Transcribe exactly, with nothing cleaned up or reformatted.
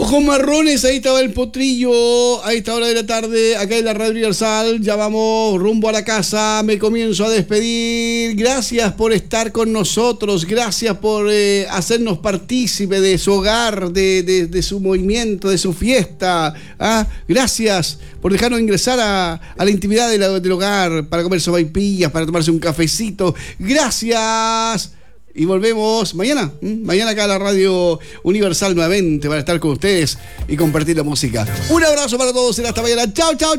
Ojos marrones, ahí estaba el potrillo, a esta hora de la tarde, acá en la Radio Universal, ya vamos rumbo a la casa, me comienzo a despedir, gracias por estar con nosotros, gracias por eh, hacernos partícipe de su hogar, de, de, de su movimiento, de su fiesta, ¿ah? Gracias por dejarnos ingresar a, a la intimidad de la, del hogar, para comer sopaipillas, para tomarse un cafecito, gracias. Y volvemos mañana, ¿m? mañana acá a la Radio Universal nuevamente para estar con ustedes y compartir la música. Un abrazo para todos y hasta mañana. Chao, chao, chao.